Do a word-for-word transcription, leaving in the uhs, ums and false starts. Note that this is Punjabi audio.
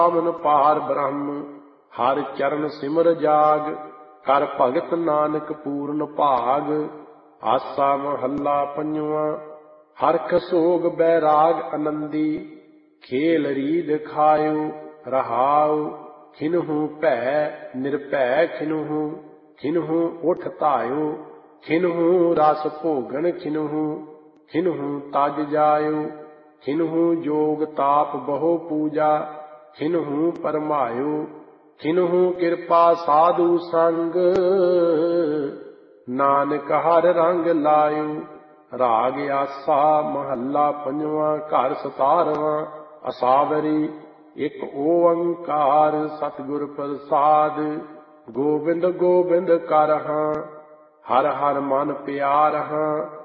ਪਾਵਨ ਪਾਰ ਬ੍ਰਹਮ ਹਰ ਚਰਨ ਸਿਮਰ ਜਾਗ ਕਰ ਭਗਤ ਨਾਨਕ ਪੂਰਨ ਭਾਗ। ਆਸਾ ਮਹੱਲਾ ਪੰਜਵਾਂ। ਹਰਖ ਸੋਗ ਬੈਰਾਗ ਆਨੰਦੀ ਖੇਲ ਰੀਦ ਖਾਇਓ ਰਹਾਉ। ਖਿਨਹੂ ਭੈ ਨਿਰਭੈ ਖਿਨਹੂ ਖਿਨਹੂ ਉਠ ਧਾਇਓ। ਖਿਨਹੂ ਰਸ ਭੋਗਣ ਖਿਨਹੂ ਖਿਨਹੂ ਤਜ ਜਾਇਓ। ਖਿਨਹੂ ਜੋਗ ਤਾਪ ਬਹੁ ਪੂਜਾ ਖਿਨਹੂ ਪਰਮਾਇਓ। ਖਿਨਹੂ ਕਿਰਪਾ ਸਾਧੂ ਸੰਗ ਨਾਨਕ ਹਰ ਰੰਗ ਲਾਇਓ। ਰਾਗ ਆਸਾ ਮਹੱਲਾ ਪੰਜਵਾਂ। ਘਰ ਸਤਾਰਵਾਂ। ਅਸਾਵਰੀ। ਇੱਕ ਓੰਕਾਰ ਸਤਿਗੁਰ ਪ੍ਰਸਾਦ। ਗੋਬਿੰਦ ਗੋਬਿੰਦ ਕਰ ਹਾਂ ਹਰ ਹਰ ਮਨ ਪਿਆਰ ਹਾਂ।